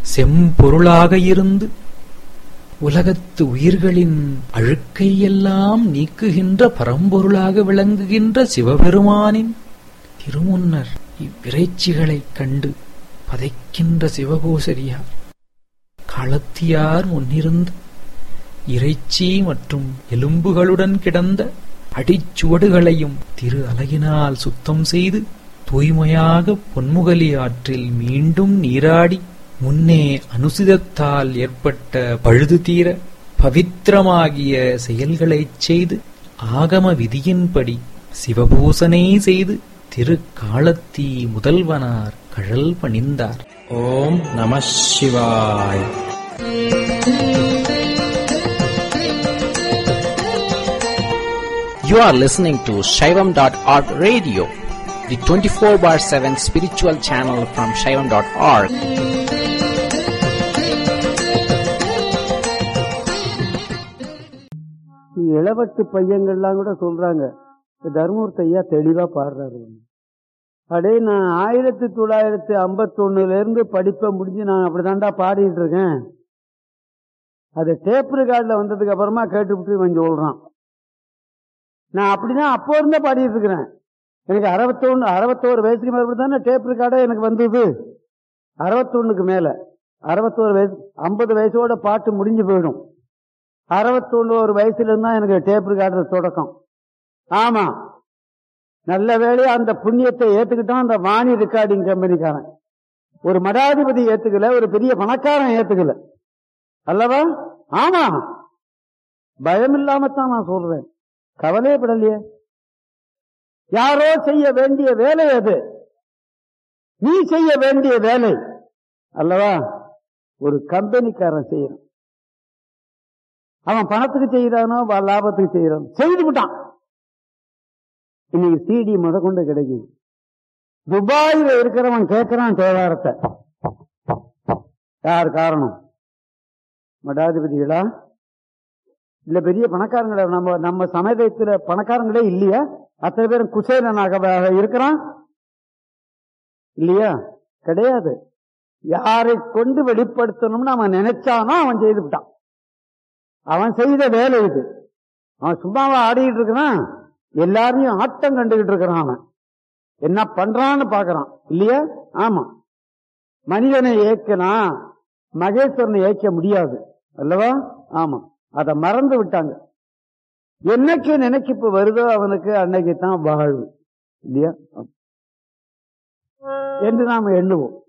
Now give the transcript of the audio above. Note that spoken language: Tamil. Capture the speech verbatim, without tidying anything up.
செம்பொருளாக இருந்து உலகத்து உயிர்களின் அழுக்கையெல்லாம் நீக்குகின்ற பரம்பொருளாக விளங்குகின்ற சிவபெருமானின் திருமுன்னர் இவ்விறைச்சிகளைக் கண்டு பதைக்கின்ற சிவகோசரியார் காலத்தியார் முன்னிருந்து இறைச்சி மற்றும் எலும்புகளுடன் கிடந்த அடிச்சுவடுகளையும் திரு அலகினால் சுத்தம் செய்து தூய்மையாக பொன்முகலி ஆற்றில் மீண்டும் நீராடி முன்னே அனுசிதத்தால் ஏற்பட்ட பழுது தீர பவித்திரமாகிய செயல்களைச் செய்து ஆகம விதியின்படி சிவபூசனை செய்து திரு காலத்தி முதல்வனார் கழல் பணிந்தார். ஓம் நம சிவாய். You are listening to Shaivam dot org radio, the twenty-four bar seven spiritual channel from Shaivam dot org. இளவட்டு பையங்கள்லாம் கூட சொல்றாங்க, தர்மூர்த்தி ஐயா தெளிவா பாடுறாரு. அடே, நான் ஆயிரத்தி தொள்ளாயிரத்தி ஐம்பத்தி ஒண்ணுல இருந்து படிப்பை முடிஞ்சு நான் அப்படிதான்டா பாடிட்டு இருக்கேன். அது டேப் ரெக்கார்ட்ல வந்ததுக்கு அப்புறமா கேட்டுவிட்டு இவன் சொல்றான். நான் அப்படிதான் அப்போ இருந்தே பாடிட்டு இருக்கிறேன். எனக்கு அறுபத்தொன்னு அறுபத்தோரு வயசுக்கு மேல தானே டேப் ரெக்கார்டே எனக்கு வந்தது. அறுபத்தொன்னுக்கு மேல அறுபத்தோரு வயசு ஐம்பது வயசோட பாட்டு முடிஞ்சு போயிடும். அறுபத்தொன்னு ஒரு வயசுல இருந்தா எனக்கு டேப் ரெக்கார்டர் தொடக்கம். ஆமா, நல்ல வேளையா அந்த புண்ணியத்தை ஏத்துக்கிட்டான் அந்த வாணி ரெக்கார்டிங் கம்பெனிக்காரன். ஒரு மடாதிபதி ஏத்துக்கல, ஒரு பெரிய பணக்காரன் ஏத்துக்கல அல்லவா? ஆமா, பயம் இல்லாமத்தான் நான் சொல்றேன், கவலையப்படலையே. யாரோ செய்ய வேண்டிய வேலை அது, நீ செய்ய வேண்டிய வேலை அல்லவா? ஒரு கம்பெனிக்காரன் செய்யறான். அவன் பணத்துக்கு செய்யறானோ லாபத்துக்கு செய்யறானோ செய்து விட்டான். இன்னைக்கு சிடி முத கொண்டு கிடைக்குது. துபாயில இருக்கிறவன் கேட்கிறான் தேவாரத்தை. யார் காரணம்? மடாதிபதிகளா இல்ல பெரிய பணக்காரங்கள? நம்ம நம்ம சமயத்துல பணக்காரங்களே இல்லையா? அத்தனை பேரும் குசேலனாக இருக்கிறான் இல்லையா? கிடையாது. யாரை கொண்டு வெளிப்படுத்தணும்னு அவன் நினைச்சானோ அவன் செய்து விட்டான். அவன் செய்த வேலை இது. அவன் சும்மாவா ஆடிட்டு இருக்கிறான்? எல்லாரையும் ஆட்டம் கண்டுகிட்டு இருக்கிறான். அவன் என்ன பண்றான்னு பாக்குறான் இல்லையா? ஆமா, மனிதனை ஏக்கனா மகேஸ்வரனை ஏற்க முடியாது அல்லவா? ஆமா, அதை மறந்து விட்டாங்க. என்னைக்கு நினைக்கிப்பு வருதோ அவனுக்கு அன்னைக்கு தான் வாழ்வு இல்லையா என்று நாம எண்ணுவோம்.